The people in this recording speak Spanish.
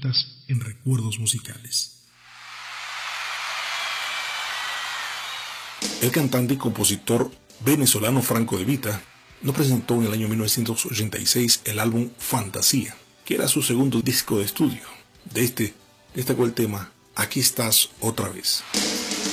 vueltas en recuerdos musicales. El cantante y compositor venezolano Franco De Vita nos presentó en el año 1986 el álbum Fantasía, que era su segundo disco de estudio. Destacó el tema Aquí estás otra vez.